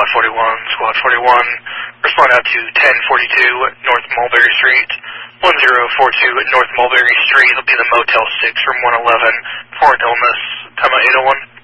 41, Squad 41. Respond out to 1042 North Mulberry Street. 1042 North Mulberry Street. It'll be the Motel 6 from 111. For an illness. Time out 801.